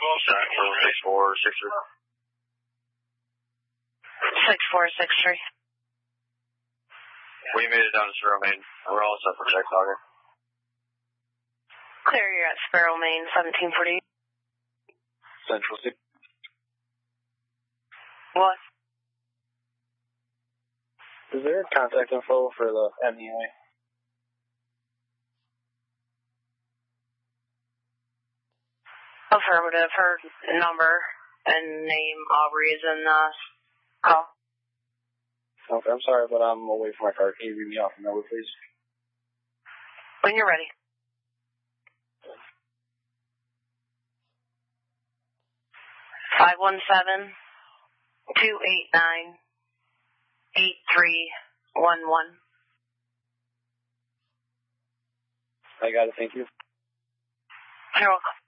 Central 6463. 6463. We made it down to Sparrow, Maine. We're all set for check logger. Clear, you're at Sparrow, Maine, 1748. Central 6. What? Is there contact info for the MEA? Affirmative. Her number and name, Aubrey, is in the call. Okay, I'm sorry, but I'm away from my car. Can you read me off the number, please? When you're ready. 517-289-8311. I got it, thank you. You're welcome.